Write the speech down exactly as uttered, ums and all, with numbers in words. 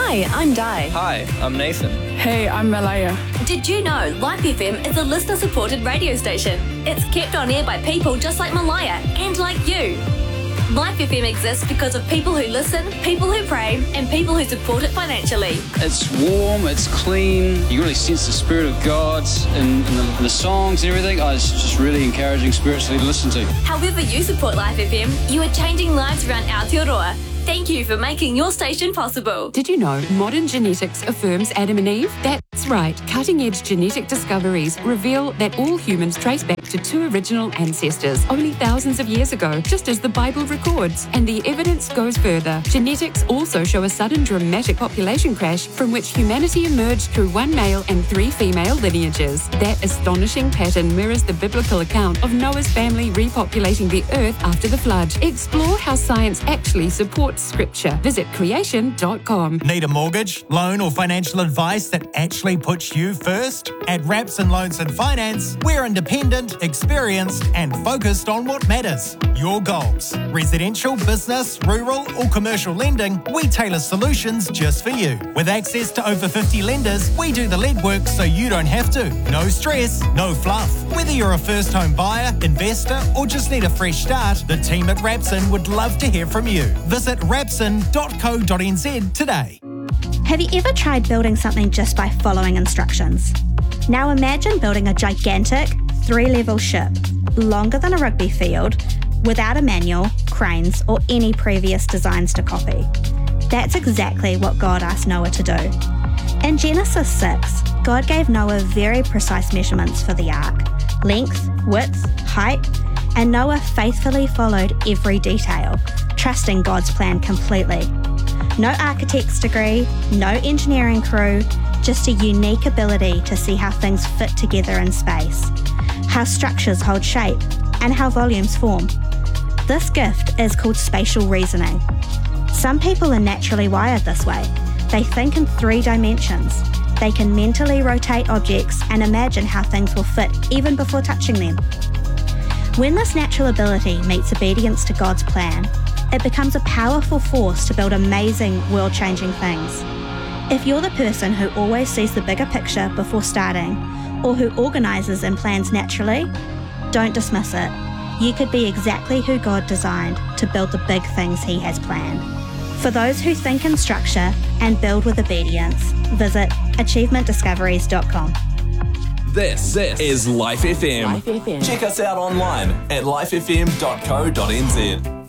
Hi, I'm Di. Hi, I'm Nathan. Hey, I'm Malaya. Did you know Life F M is a listener-supported radio station? It's kept on air by people just like Malaya and like you. Life F M exists because of people who listen, people who pray, and people who support it financially. It's warm, it's clean, you really sense the Spirit of God in, in the, the songs and everything. Oh, it's just really encouraging spiritually to listen to. However you support Life F M, you are changing lives around Aotearoa. Thank you for making your station possible. Did you know modern genetics affirms Adam and Eve? That's right. Cutting-edge genetic discoveries reveal that all humans trace back to two original ancestors only thousands of years ago, just as the Bible records. And the evidence goes further. Genetics also show a sudden dramatic population crash from which humanity emerged through one male and three female lineages. That astonishing pattern mirrors the biblical account of Noah's family repopulating the earth after the flood. Explore how science actually supports Scripture. Visit creation dot com. Need a mortgage, loan or financial advice that actually puts you first? At Rapson Loans and Finance, we're independent, experienced and focused on what matters. Your goals. Residential, business, rural or commercial lending, we tailor solutions just for you. With access to over fifty lenders, we do the legwork so you don't have to. No stress, no fluff. Whether you're a first home buyer, investor or just need a fresh start, the team at Rapson would love to hear from you. Visit rapson dot co dot n z today. Have you ever tried building something just by following instructions? Now imagine building a gigantic three-level ship, longer than a rugby field, without a manual, cranes, or any previous designs to copy. That's exactly what God asked Noah to do. In Genesis six, God gave Noah very precise measurements for the ark: length, width, height, and Noah faithfully followed every detail, trusting God's plan completely. No architect's degree, no engineering crew, just a unique ability to see how things fit together in space, how structures hold shape, and how volumes form. This gift is called spatial reasoning. Some people are naturally wired this way. They think in three dimensions. They can mentally rotate objects and imagine how things will fit even before touching them. When this natural ability meets obedience to God's plan, it becomes a powerful force to build amazing, world-changing things. If you're the person who always sees the bigger picture before starting, or who organises and plans naturally, don't dismiss it. You could be exactly who God designed to build the big things He has planned. For those who think in structure and build with obedience, visit achievement discoveries dot com. This, this is Life F M. Life F M. Check us out online at life f m dot co dot n z.